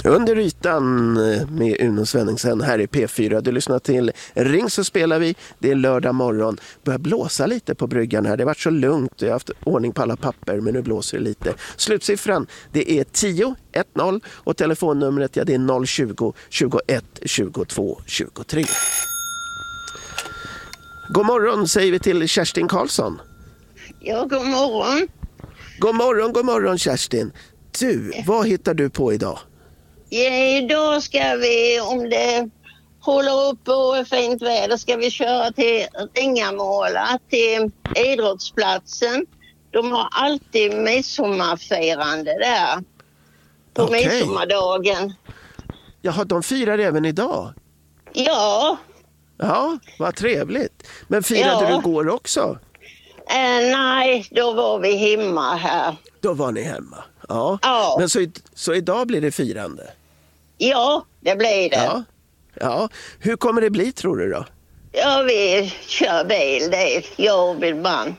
Under ytan med Uno Svenningsen här i P4. Du lyssnar till Ring så spelar vi. Det är lördag morgon. Börjar blåsa lite på bryggan här. Det har varit så lugnt. Jag har haft ordning på alla papper, men nu blåser det lite. Slutsiffran, det är 10-1-0 och telefonnumret, ja, det är 020-21-22-23. God morgon säger vi till Kerstin Karlsson. Ja, god morgon. God morgon Kerstin. Du, vad hittar du på idag? Ja, idag ska vi, om det håller upp och är fint väder, ska vi köra till Ringamåla, till idrottsplatsen. De har alltid midsommarfirande där på midsommardagen. Jaha, de firar även idag? Ja. Ja, vad trevligt. Men firade du igår också? Nej, då var vi hemma här. Då var ni hemma? Ja. Men så idag blir det firande? Ja, det blir det. Ja. Hur kommer det bli, tror du då? Ja, vi kör bil, det är jag och min man.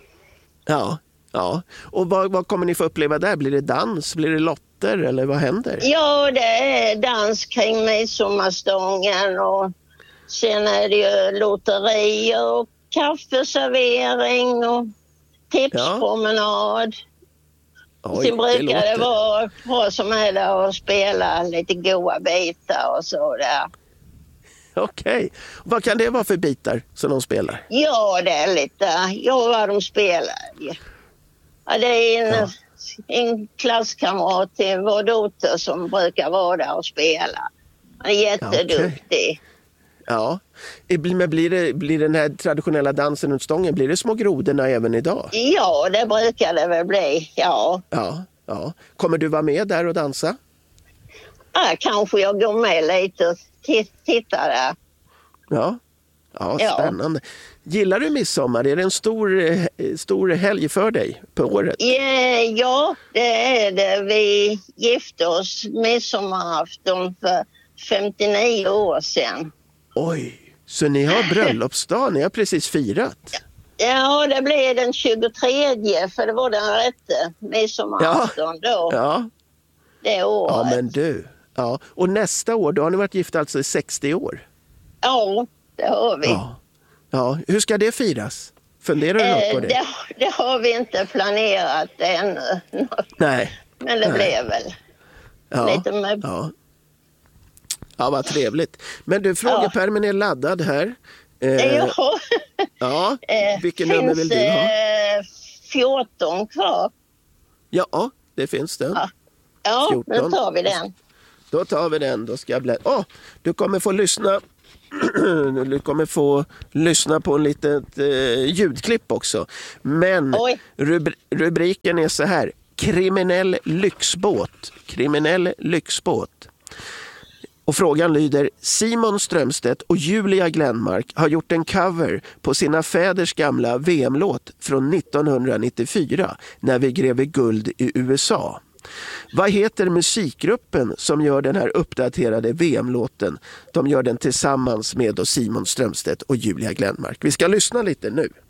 Ja. Och vad kommer ni få uppleva där? Blir det dans? Blir det lotter? Eller vad händer? Ja, det är dans kring midsommarstången och sen är det ju lotterier och kaffeservering och tipspromenad. Sen brukar det vara bra som är där och spela lite goda bitar och så där. Okej. Vad kan det vara för bitar som de spelar? Ja, det är lite. Vad de spelar. Ja, det är en klasskamrat till vår dotter som brukar vara där och spela. Han är jätteduktig. Ja. Men blir den här traditionella dansen runt stången, blir det små grodorna även idag? Ja, det brukar det väl bli, ja. Kommer du vara med där och dansa? Ja, kanske jag går med lite och tittar där. Ja, spännande. Gillar du midsommar? Är det en stor helg för dig på året? Ja, det är det. Vi gifte oss midsommarafton för 59 år sedan. Oj, så ni har bröllopsdag, ni har precis firat? Ja, det blev den 23, för det var den rätte midsommarafton då. Ja. Det året. Ja, men du. Ja. Och nästa år, då har ni varit gifta alltså i 60 år? Ja, det har vi. Ja. Hur ska det firas? Funderar du något på det? Det har vi inte planerat ännu. Nej. Men det blev väl lite med... Ja, vad trevligt. Men du, frågepärmen är laddad här. Vilken nummer vill du ha? 14 kvar. Ja, det finns den. Ja, 14. då tar vi den. Då tar vi den. Då ska jag du kommer få lyssna. Du kommer få lyssna på en litet ljudklipp också. Men rubriken är så här: Kriminell lyxbåt. Och frågan lyder: Simon Strömstedt och Julia Glenmark har gjort en cover på sina fäders gamla VM-låt från 1994 när vi gräver guld i USA. Vad heter musikgruppen som gör den här uppdaterade VM-låten? De gör den tillsammans med Simon Strömstedt och Julia Glenmark. Vi ska lyssna lite nu.